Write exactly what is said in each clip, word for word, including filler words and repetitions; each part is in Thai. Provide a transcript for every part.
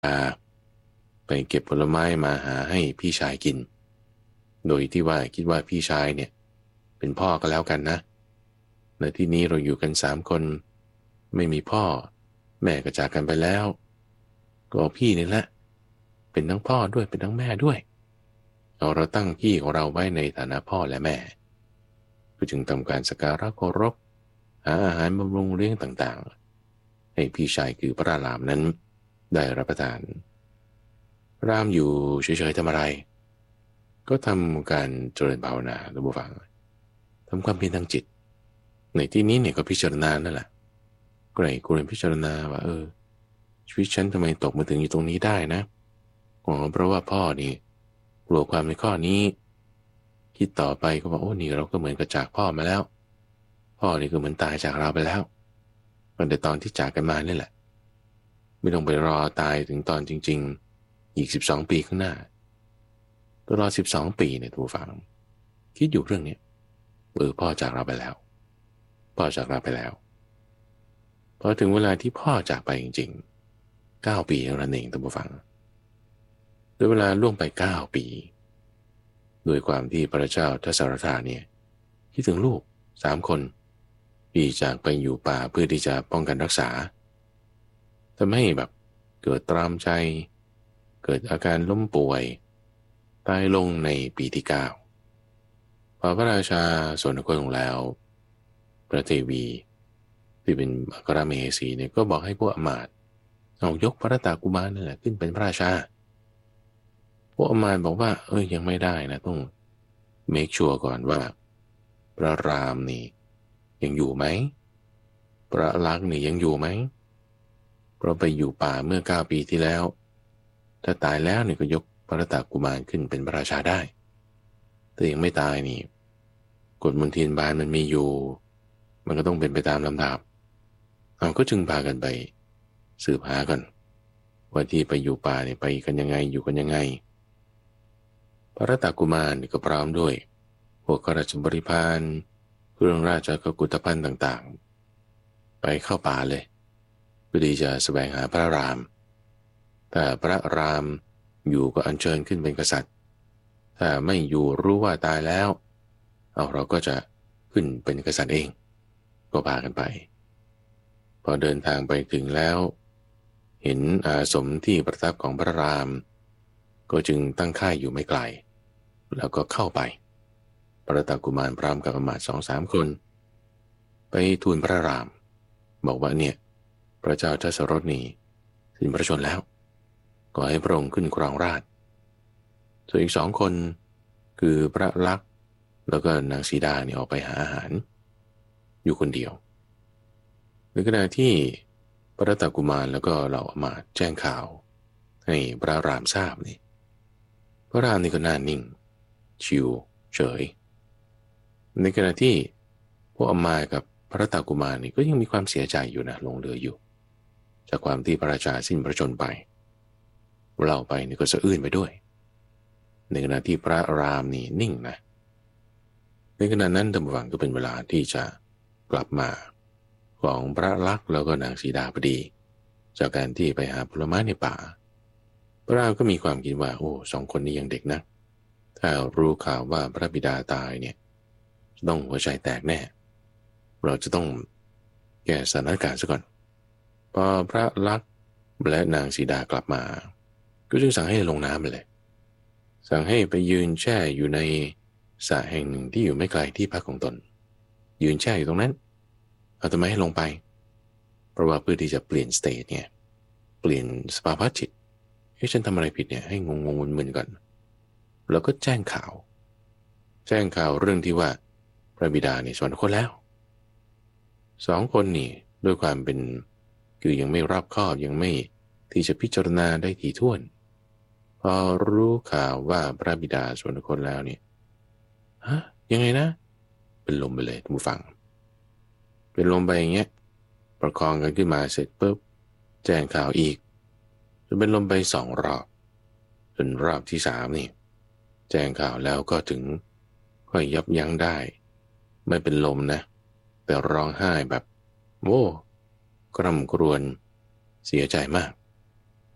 ไปเก็บผลไม้มาหาให้พี่ชายกินโดยที่ว่าคิดว่าพี่ชายเนี่ยเป็นพ่อก็แล้วกันนะในที่นี้เราอยู่กันสามคนไม่มีพ่อแม่ก็จากกันไปแล้วก็พี่นี่แหละเป็นทั้งพ่อด้วยเป็นทั้งแม่ด้วยเราเราตั้งพี่ของเราไว้ในฐานะพ่อและแม่ก็จึงทำการสักการะเคารพหาอาหารบำรุงเลี้ยงต่างๆให้พี่ชายคือพระรามนั้นได้รับประทานรามอยู่เฉยๆทำอะไรก็ทำการเจริญภาวนาท่านผู้ฟังทำความเพียรทางจิตในที่นี้เนี่ยก็พิจารณานั่นแหละไกรควรพิจารณาว่าเออชีวิตฉันทำไมตกมาถึงอยู่ตรงนี้ได้นะอ๋อเพราะว่าพ่อนี่กลัวความในข้อนี้คิดต่อไปก็บอกโอ้นี่เราก็เหมือนกับจากพ่อมาแล้วพ่อนี่ก็เหมือนตายจากเราไปแล้วตั้งแต่ตอนที่จากกันมานี่แหละไม่ต้องไปรอตายถึงตอนจริงๆอีกสิบสองปีข้างหน้าตลอดสิบสองปีเนี่ยทุกฝังคิดอยู่เรื่องนี้เออพ่อจากเราไปแล้วพ่อจากเราไปแล้วพอถึงเวลาที่พ่อจากไปจริงๆเก้าปีเท่านั้นเองท่านผู้ฟังโดยเวลาล่วงไปเก้าปีโดยความที่พระเจ้าทศรถาเนี่ยคิดถึงลูกสามคนที่จากไปอยู่ป่าเพื่อที่จะป้องกันรักษาทำให้แบบเกิดตรามใจเกิดอาการล้มป่วยตายลงในปีที่เก้าพอพระราชาสวรรคตลงแล้วพระเทวีที่เป็นอัครมเหสีเนี่ยก็บอกให้พวกอมาตย์เอายกพระตากุมารนั่นแหละขึ้นเป็นพระราชาพวกอมาตย์บอกว่าเอ้ยยังไม่ได้นะต้องเมคชัวร์ก่อนว่าพระรามนี่ยังอยู่ไหมพระลักษณ์นี่ยังอยู่ไหมเพราะไปอยู่ป่าเมื่อเก้าปีที่แล้วถ้าตายแล้วนี่ก็ยกพระตากุมารขึ้นเป็นพระราชาได้แต่ยังไม่ตายนี่กฎมนเทียนบานมันมีอยู่มันก็ต้องเป็นไปตามลำดับเราก็จึงพากันไปสืบหากันว่าที่ไปอยู่ป่าเนี่ยไปกันยังไงอยู่กันยังไงพระตากุมารนี่ก็พร้อมด้วยพวกข้าราชบริพารเครื่องราชกุฏภัณฑ์ต่างๆไปเข้าป่าเลยเพื่อที่จะแสวงหาพระรามถ้าพระรามอยู่ก็อัญเชิญขึ้นเป็นกษัตริย์ถ้าไม่อยู่รู้ว่าตายแล้วเอาเราก็จะขึ้นเป็นกษัตริย์เองก็พากันไปพอเดินทางไปถึงแล้วเห็นอาสมที่ประทับของพระรามก็จึงตั้งค่ายอยู่ไม่ไกลแล้วก็เข้าไปพระตากุมารพร้อมกับอมาตย์สองสามคนไปทูลพระรามบอกว่าเนี่ยพระเจ้าทศรถนี่สิ้นพระชนม์แล้วก็ให้พระองค์ขึ้นครองราชย์ส่วนอีกสองคนคือพระลักษณ์แล้วก็นางสีดาเนี่ยออกไปหาอาหารอยู่คนเดียวในขณะที่พระตากุมารแล้วก็เหล่าอมาตย์แจ้งข่าวให้พระรามทราบนี่พระรามนี่ก็น่านิ่งชิวเฉยในขณะที่พวกอมาตย์กับพระตากุมารนี่ก็ยังมีความเสียใจอยู่นะลงเรืออยู่จากความที่พระราชาสิ้นพระชนม์ไปเล่าไปนี่ก็สะอื้นไปด้วยในขณะที่พระรามนี่นิ่งนะในขณะนั้นธรรมวังก็เป็นเวลาที่จะกลับมาของพระลักษณ์แล้วก็นางสีดาพอดีจากการที่ไปหาผลไม้ในป่าพระรามก็มีความคิดว่าโอ้สองคนนี้ยังเด็กนะถ้ารู้ข่าวว่าพระบิดาตายเนี่ยต้องหัวใจแตกแน่เราจะต้องแก้สถานการณ์ซะก่อนพอพระลักษณ์และนางสีดากลับมาก็จึงสั่งให้ลงน้ำไปเลยสั่งให้ไปยืนแช่อยู่ในสระแห่งหนึ่งที่อยู่ไม่ไกลที่พักของตนยืนแช่อยู่ตรงนั้นเอาทำไมให้ลงไปเพราะว่าเพื่อที่จะเปลี่ยนสเตทเนี่ยเปลี่ยนสภาวะจิตให้ฉันทำอะไรผิดเนี่ยให้งงงมึนๆก่อนแล้วก็แจ้งข่าวแจ้งข่าวเรื่องที่ว่าพระบิดาเนี่ยสวรรคตแล้วสองคนนี่ด้วยความเป็นคือยังไม่รอบคอบยังไม่ที่จะพิจารณาได้ถี่ถ้วนพอรู้ข่าวว่าพระบิดาสวรรคตแล้วเนี่ยฮะยังไงนะเป็นลมไปเลยท่านผู้ฟังเป็นลมไปอย่างเงี้ยประคองกันขึ้นมาเสร็จปุ๊บแจ้งข่าวอีกจนเป็นลมไปสองรอบจนรอบที่สามนี่แจ้งข่าวแล้วก็ถึงค่อยยับยั้งได้ไม่เป็นลมนะแต่ร้องไห้แบบโว้กร่ำกรวญเสียใจมาก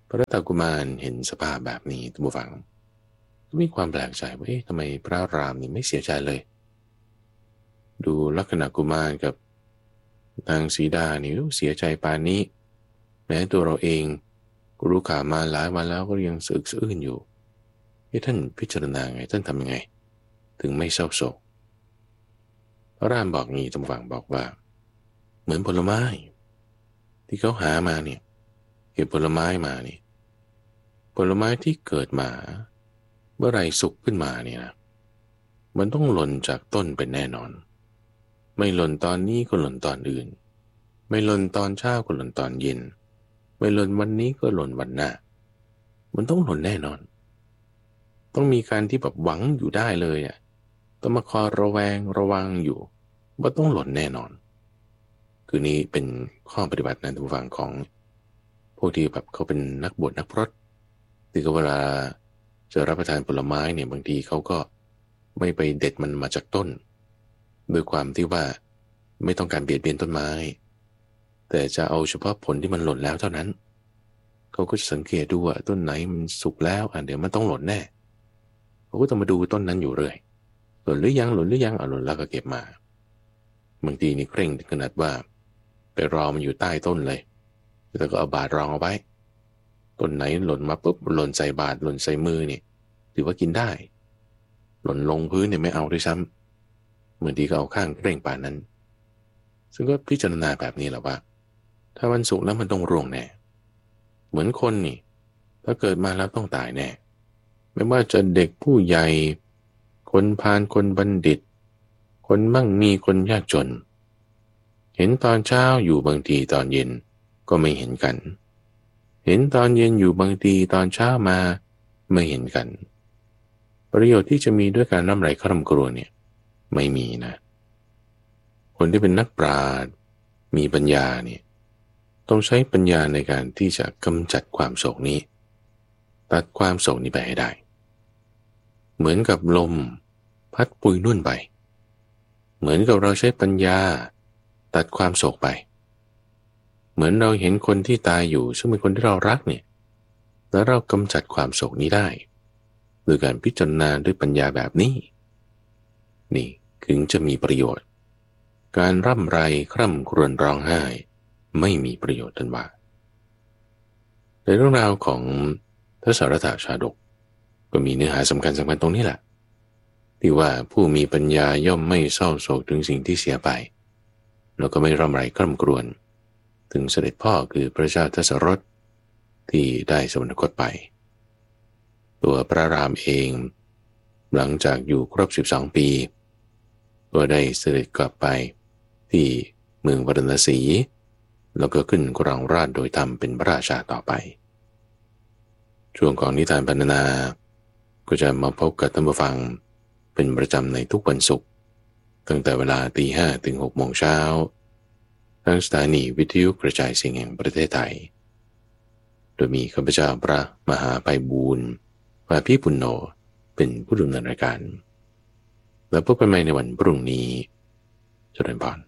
พระรัตนกุมารเห็นสภาพแบบนี้ท่านผู้ฟังก็มีความแปลกใจว่าเอ๊ะทำไมพระรามนี่ไม่เสียใจเลยดูลักษณะกุมารกับนางสีดานี่เสียใจปานนี้แม้ตัวเราเองก็รู้ข่าวมาหลายวันแล้วก็ยังสึกสะอื้นอยู่ให้ท่านพิจารณาไงท่านทำยังไงถึงไม่เศร้าโศกพระรามบอกงี้ท่านผู้ฟังบอกว่าเหมือนผลไม้ที่เขาหามาเนี่ยเก็บผลไม้มานี่ผลไม้ที่เกิดมาเมื่อไรสุกขึ้นมาเนี่ยนะมันต้องหล่นจากต้นเป็นแน่นอนไม่หล่นตอนนี้ก็หล่นตอนอื่นไม่หล่นตอนเช้าก็หล่นตอนเย็นไม่หล่นวันนี้ก็หล่นวันหน้ามันต้องหล่นแน่นอนต้องมีการที่แบบหวังอยู่ได้เลยอ่ะต้องมาคอยระแวงระวังอยู่ว่าต้องหล่นแน่นอนคือนี้เป็นข้อปฏิบัติในทางฝั่งของพวกที่แบบเขาเป็นนักบวชนักพรตที่เวลาจะรับประทานผลไม้เนี่ยบางทีเขาก็ไม่ไปเด็ดมันมาจากต้นด้วยความที่ว่าไม่ต้องการเบียดเบียนต้นไม้แต่จะเอาเฉพาะผลที่มันหล่นแล้วเท่านั้นเขาก็จะสังเกตดูว่าต้นไหนมันสุกแล้วอ่ะเดี๋ยวมันต้องหล่นแน่เขาก็ต้องมาดูต้นนั้นอยู่เรื่อยหล่นหรือยังหล่นหรือยังอ่ะหล่นแล้วก็เก็บมาบางทีนี่เคร่งถึงขนาดว่าไปรอมันอยู่ใต้ต้นเลยแล้วก็เอาบาตรรองเอาไว้ต้นไหนหล่นมาปุ๊บหล่นใส่บาตรหล่นใส่มือเนี่ยถือว่ากินได้หล่นลงพื้นเนี่ยไม่เอาด้วยซ้ำเหมือนที่เขาเอาข้างเคร่งป่านนั้นซึ่งก็พิจารณาแบบนี้แหละว่าถ้าวันสุกแล้วมันต้องร่วงแน่เหมือนคนนี่ถ้าเกิดมาแล้วต้องตายแน่ไม่ว่าจะเด็กผู้ใหญ่คนพาลคนบัณฑิตคนมั่งมีคนยากจนเห็นตอนเช้าอยู่บางทีตอนเย็นก็ไม่เห็นกันเห็นตอนเย็นอยู่บางทีตอนเช้ามาไม่เห็นกันประโยชน์ที่จะมีด้วยการร่ำไรคร่ำครวญเนี่ยไม่มีนะคนที่เป็นนักปราชญ์มีปัญญาเนี่ยต้องใช้ปัญญาในการที่จะกำจัดความโศกนี้ตัดความโศกนี้ไปให้ได้เหมือนกับลมพัดปุยนุ่นไปเหมือนกับเราใช้ปัญญาตัดความโศกไปเหมือนเราเห็นคนที่ตายอยู่ซึ่งเป็นคนที่เรารักเนี่ยแล้วเรากำจัดความโศกนี้ได้โดยการพิจารณาด้วยปัญญาแบบนี้นี่ถึงจะมีประโยชน์การร่ำไรคร่ำครวญร้องไห้ไม่มีประโยชน์ทันว่าในเรื่องราวของทศรัตชาดกก็มีเนื้อหาสำคัญสำคัญตรงนี้แหละที่ว่าผู้มีปัญญาย่อมไม่เศร้าโศกถึงสิ่งที่เสียไปแล้วก็ไม่ร่ำไรคร่ำครวญถึงเสด็จพ่อคือพระเจ้าทศรถที่ได้สวรรคตไปตัวพระรามเองหลังจากอยู่ครบสิบสองปีก็ได้เสด็จกลับไปที่เมืองวาราณสีแล้วก็ขึ้นครองราชย์โดยธรรมเป็นพระราชาต่อไปช่วงของนิทานพรรณนาก็จะมาพบกับท่านผู้ฟังเป็นประจำในทุกวันศุกร์ตั้งแต่เวลาตีห้าถึงหกโมงเช้าทางสถานีวิทยุกระจายเสียงแห่งประเทศไทยโดยมีข้าพเจ้าพระมหาไพบูลย์วาพี่ปุณโญเป็นผู้ดำเนินรายการแล้วพบกันใหม่ในวันพรุ่งนี้เจริญพร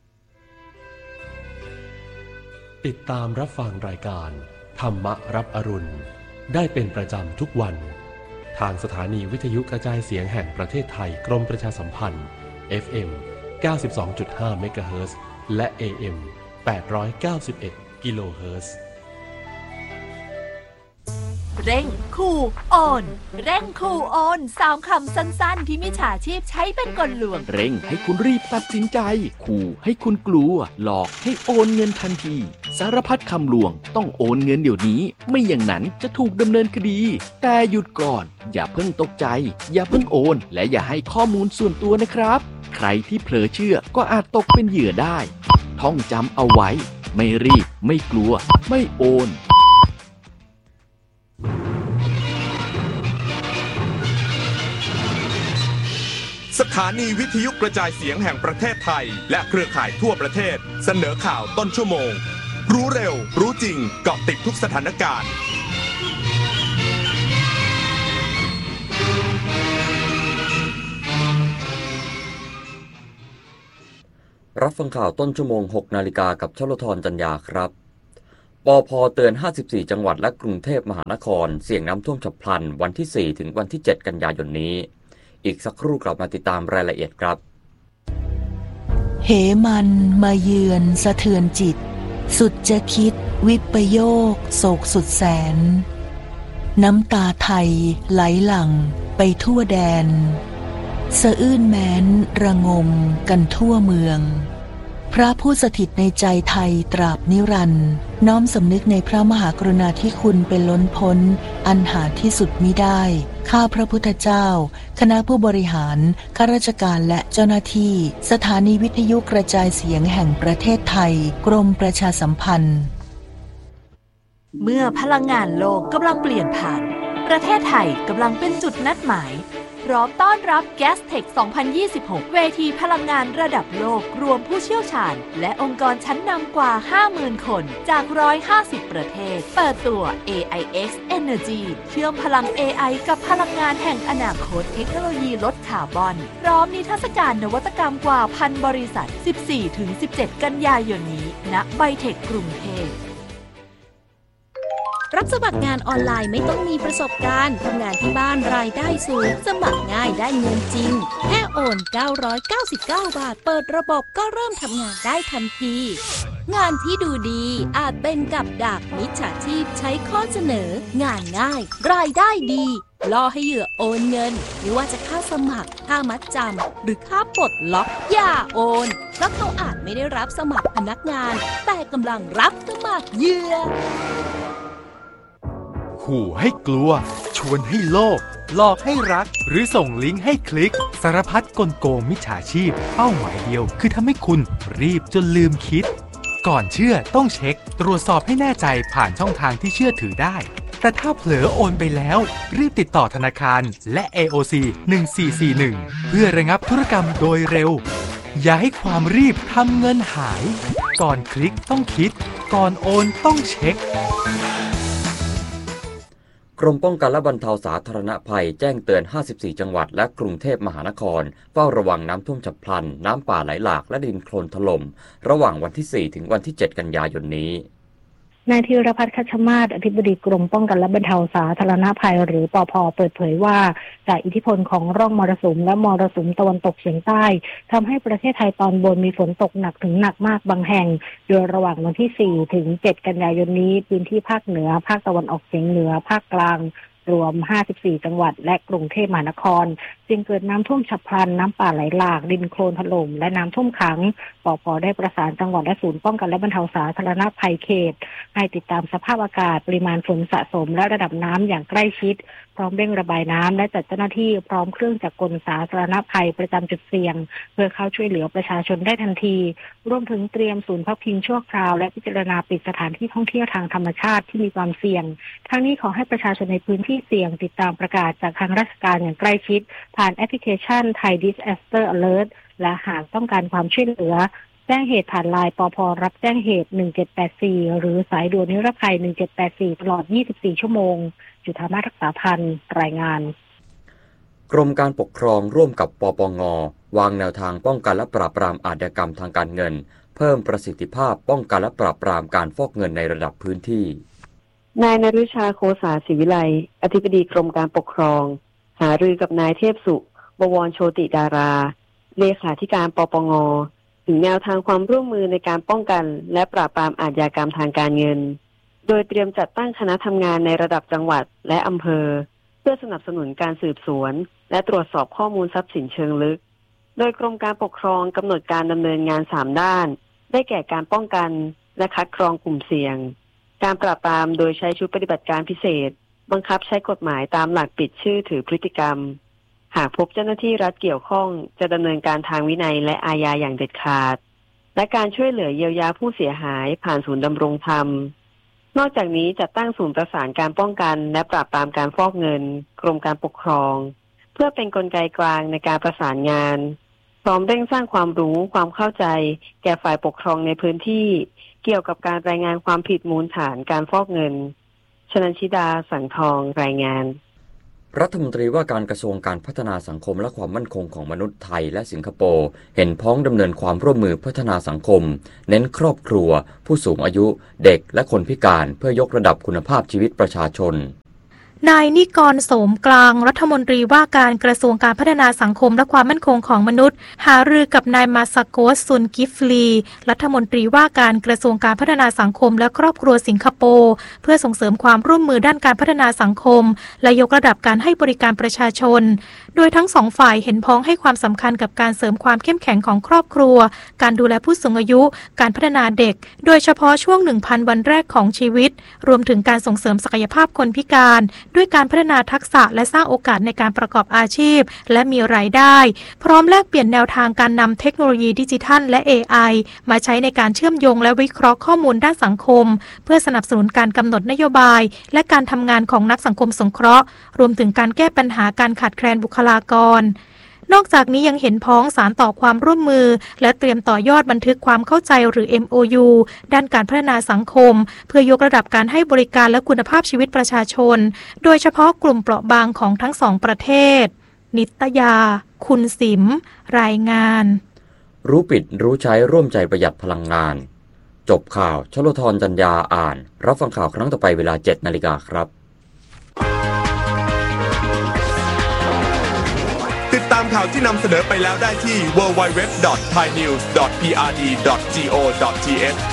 ติดตามรับฟังรายการธรรมรับอรุณได้เป็นประจำทุกวันทางสถานีวิทยุกระจายเสียงแห่งประเทศไทยกรมประชาสัมพันธ์ เอฟ เอ็ม เก้าสิบสองจุดห้า เมกะเฮิรตซ์และ เอ เอ็ม แปดร้อยเก้าสิบเอ็ด กิโลเฮิรตซ์เร่งคูโอนเร่งคูโอนสามคำสั้นๆที่มิจฉาชีพใช้เป็นกลลวงเร่งให้คุณรีบตัดสินใจขู่ให้คุณกลัวหลอกให้โอนเงินทันทีสารพัดคำลวงต้องโอนเงินเดี๋ยวนี้ไม่อย่างนั้นจะถูกดำเนินคดีแต่หยุดก่อนอย่าเพิ่งตกใจอย่าเพิ่งโอนและอย่าให้ข้อมูลส่วนตัวนะครับใครที่เผลอเชื่อก็อาจตกเป็นเหยื่อได้ท่องจำเอาไว้ไม่รีบไม่กลัวไม่โอนสถานีวิทยุกระจายเสียงแห่งประเทศไทยและเครือข่ายทั่วประเทศเสนอข่าวต้นชั่วโมงรู้เร็วรู้จริงเกาะติดทุกสถานการณ์รับฟังข่าวต้นชั่วโมงหกนาฬิกากับชลธรจัญญาครับปภ.เตือนห้าสิบสี่จังหวัดและกรุงเทพมหานครเสี่ยงน้ำท่วมฉับพลันวันที่สี่ถึงวันที่เจ็ดกันยายนนี้อีกสักครู่กลับมาติดตามรายละเอียดครับเหมันมาเยือนสะเทือนจิตสุดจะคิดวิปโยคโศกสุดแสนน้ำตาไทยไหลหลั่งไปทั่วแดนสะอื้นแม้นระงมกันทั่วเมืองพระผู้สถิตในใจไทยตราบนิรันดร์น้อมสำนึกในพระมหากรุณาธิคุณเป็นล้นพ้นอันหาที่สุดมิได้ข้าพระพุทธเจ้าคณะผู้บริหารข้าราชการและเจ้าหน้าที่สถานีวิทยุกระจายเสียงแห่งประเทศไทยกรมประชาสัมพันธ์เมื่อพลังงานโลกกำลังเปลี่ยนผ่านประเทศไทยกำลังเป็นจุดนัดหมายพร้อมต้อนรับ แกสเทค สองพันยี่สิบหก เวทีพลังงานระดับโลกรวมผู้เชี่ยวชาญและองค์กรชั้นนำกว่า ห้าหมื่น คนจาก หนึ่งร้อยห้าสิบ ประเทศเปิดตัว เอ ไอ เอ็กซ์ Energy เชื่อมพลัง เอ ไอ กับพลังงานแห่งอนาคตเทคโนโลยีลดคาร์บอนพร้อมนิทรรศการนวัตกรรมกว่าพันบริษัท สิบสี่ถึงสิบเจ็ด กันยายนนี้ณไบเทคกรุงเทพรับสมัครงานออนไลน์ไม่ต้องมีประสบการณ์ทำงานที่บ้านรายได้สูงสมัครง่ายได้เงินจริงแค่โอนเก้าร้อยเก้าสิบเก้าบาทเปิดระบบก็เริ่มทำงานได้ทันทีงานที่ดูดีอาจเป็นกับดักมิจฉาชีพใช้ข้อเสนองานง่ายรายได้ดีล่อให้เหยื่อโอนเงินไม่ว่าจะค่าสมัครค่ามัดจำหรือค่าปลดล็อกอย่าโอนเพราะเขาอาจไม่ได้รับสมัครพนักงานแต่กำลังรับสมัครเหยื่อขู่ให้กลัวชวนให้โลภหลอกให้รักหรือส่งลิงก์ให้คลิกสารพัดกลโกงมิจฉาชีพเป้าหมายเดียวคือทำให้คุณรีบจนลืมคิดก่อนเชื่อต้องเช็คตรวจสอบให้แน่ใจผ่านช่องทางที่เชื่อถือได้แต่ถ้าเผลอโอนไปแล้วรีบติดต่อธนาคารและ เอ โอ ซี หนึ่งสี่สี่หนึ่งเพื่อระงับธุรกรรมโดยเร็วอย่าให้ความรีบทำเงินหายก่อนคลิกต้องคิดก่อนโอนต้องเช็คกรมป้องกันและบรรเทาสาธารณภัยแจ้งเตือนห้าสิบสี่จังหวัดและกรุงเทพมหานครเฝ้าระวังน้ำท่วมฉับพลันน้ำป่าไหลหลากและดินโคลนถล่มระหว่างวันที่สี่ถึงวันที่เจ็ดกันยายนนี้นายธีรพัฒน์ คัชมาศอธิบดีกรมป้องกันและบรรเทาสาธารณภัยหรือปภ.เปิดเผยว่าจากอิทธิพลของร่องมรสุมและมรสุมตะวันตกเฉียงใต้ทำให้ประเทศไทยตอนบนมีฝนตกหนักถึงหนักมากบางแห่งโดยระหว่างวันที่สี่ถึงเจ็ดกันยายนนี้พื้นที่ภาคเหนือภาคตะวันออกเฉียงเหนือภาคกลางรวมห้าสิบสี่จังหวัดและกรุงเทพมหานครจึงเกิดน้ำท่วมฉับพลันน้ำป่าไหลหลากดินโคลนถล่มและน้ำท่วมขังปภ.ได้ประสานจังหวัดและศูนย์ป้องกันและบรรเทาสาธารณภัยเขตให้ติดตามสภาพอากาศปริมาณฝนสะสมและระดับน้ำอย่างใกล้ชิดพร้อมเร่งระบายน้ำและจัดเจ้าหน้าที่พร้อมเครื่องจักรกลสาธารณภัยประจำจุดเสี่ยงเพื่อเข้าช่วยเหลือประชาชนได้ทันทีรวมถึงเตรียมศูนย์พักพิงชั่วคราวและพิจารณาปิดสถานที่ท่องเที่ยวทางธรรมชาติที่มีความเสี่ยงทั้งนี้ขอให้ประชาชนในพื้นที่เสี่ยงติดตามประกาศจากทางราชการอย่างใกล้ชิดผ่านแอปพลิเคชัน Thai Disaster Alert และหากต้องการความช่วยเหลือแจ้งเหตุผ่านไลน์ปภ.รับแจ้งเหตุหนึ่งเจ็ดแปดสี่หรือสายด่วนนิรภัยหนึ่งเจ็ดแปดสี่ตลอดยี่สิบสี่ชั่วโมงจุฬามาศรักษาพันธ์รายงานกรมการปกครองร่วมกับปปง.วางแนวทางป้องกันและปราบปรามอาชญากรรมทางการเงินเพิ่มประสิทธิภาพป้องกันและปราบปรามการฟอกเงินในระดับพื้นที่นายนฤชาโคสาศิวิไลอธิบดีกรมการปกครองหารือกับนายเทพสุบวรโชติดาราเลขาธิการปปง.ถึงแนวทางความร่วมมือในการป้องกันและปราบปรามอาชญากรรมทางการเงินโดยเตรียมจัดตั้งคณะทำงานในระดับจังหวัดและอำเภอเพื่อสนับสนุนการสืบสวนและตรวจสอบข้อมูลทรัพย์สินเชิงลึกโดยกรมการปกครองกำหนดการดำเนินงานสามด้านได้แก่การป้องกันและคัดกรองกลุ่มเสี่ยงการปราบปรามโดยใช้ชุดปฏิบัติการพิเศษบังคับใช้กฎหมายตามหลักปิดชื่อถือพฤติกรรมหากพบเจ้าหน้าที่รัฐเกี่ยวข้องจะดำเนินการทางวินัยและอาญาอย่างเด็ดขาดและการช่วยเหลือเยียวยาผู้เสียหายผ่านศูนย์ดำรงธรรมนอกจากนี้จัดตั้งศูนย์ประสานการป้องกันและปราบปรามการฟอกเงินกรมการปกครองเพื่อเป็นกลไกกลางในการประสานงานพร้อมเร่งสร้างความรู้ความเข้าใจแก่ฝ่ายปกครองในพื้นที่เกี่ยวกับการรายงานความผิดมูลฐานการฟอกเงินชนันชิดาสังทองรายงานรัฐมนตรีว่าการกระทรวงการพัฒนาสังคมและความมั่นคงของมนุษย์ไทยและสิงคโปร์เห็นพ้องดำเนินความร่วมมือพัฒนาสังคมเน้นครอบครัวผู้สูงอายุเด็กและคนพิการเพื่อยกระดับคุณภาพชีวิตประชาชนนายนิกรโสมกลางรัฐมนตรีว่าการกระทรวงการพัฒนาสังคมและความมั่นคงของมนุษย์หารือกับนายมาซาโกสซุนกิฟลีรัฐมนตรีว่าการกระทรวงการพัฒนาสังคมและครอบครัวสิงคโปร์เพื่อส่งเสริมความร่วมมือด้านการพัฒนาสังคมและยกระดับการให้บริการประชาชนโดยทั้งสองฝ่ายเห็นพ้องให้ความสำคัญกับการเสริมความเข้มแข็งของครอบครัวการดูแลผู้สูงอายุการพัฒนาเด็กโดยเฉพาะช่วง หนึ่งพัน วันแรกของชีวิตรวมถึงการส่งเสริมศักยภาพคนพิการด้วยการพัฒนาทักษะและสร้างโอกาสในการประกอบอาชีพและมีรายได้พร้อมแลกเปลี่ยนแนวทางการนำเทคโนโลยีดิจิทัลและ เอ ไอ มาใช้ในการเชื่อมโยงและวิเคราะห์ข้อมูลด้านสังคมเพื่อสนับสนุนการกำหนดนโยบายและการทำงานของนักสังคมสงเคราะห์รวมถึงการแก้ปัญหาการขาดแคลนบุคลากรนอกจากนี้ยังเห็นพ้องสารต่อความร่วมมือและเตรียมต่อยอดบันทึกความเข้าใจหรือ เอ็ม โอ ยู ด้านการพัฒนาสังคมเพื่อยกระดับการให้บริการและคุณภาพชีวิตประชาชนโดยเฉพาะกลุ่มเปราะบางของทั้งสองประเทศนิตยาคุณสิมรายงานรู้ปิดรู้ใช้ร่วมใจประหยัดพลังงานจบข่าวชลธรจัญญาอ่านรับฟังข่าวครั้งต่อไปเวลา เจ็ดนาฬิกาครับติดตามข่าวที่นำเสนอไปแล้วได้ที่ ดับเบิลยู ดับเบิลยู ดับเบิลยู ดอท ไทยนิวส์ ดอท พี อาร์ ดี ดอท จี โอ ดอท ที เอช